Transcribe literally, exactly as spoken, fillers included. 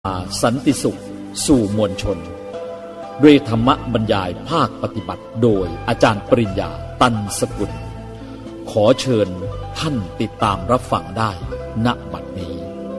สันติสุขสู่มวลชนด้วยธรรมบรรยายภาคปฏิบัติโดยอาจารย์ปริญญาตันสกุลขอเชิญท่านติดตามรับฟังได้ณ